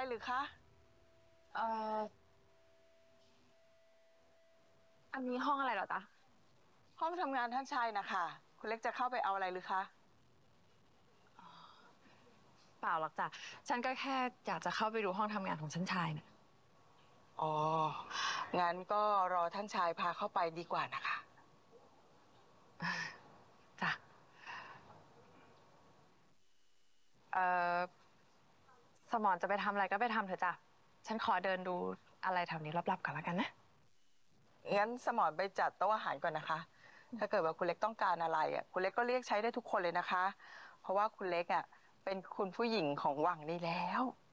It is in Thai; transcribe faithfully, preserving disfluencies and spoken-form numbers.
หรือคะเอ่ออันนี้ห้องอะไรเหรอจ๊ะห้องทำงานท่านชายนะคะคุณเล็กจะเข้าไปเอาอะไรหรือคะเปล่าหรอกจ้ะฉันก็แค่อยากจะเข้าไปดูห้องทำงานของฉันชายน่ะอ๋องั้นก็รอท่านชายพาเข้าไปดีกว่านะคะจ้ะเอ่อสมอนจะไปทำอะไรก็ไปทำเถอะจ้ะฉันขอเดินดูอะไรแถวนี้ลับๆก่อนแล้วกันนะงั้นสมรไปจัดโต๊ะอาหารก่อนนะคะถ้าเกิดว่าคุณเล็กต้องการอะไรอ่ะคุณเล็กก็เรียกใช้ได้ทุกคนเลยนะคะเพราะว่าคุณเล็กอ่ะเป็นคุณผู้หญิงของวังนี่แล้ว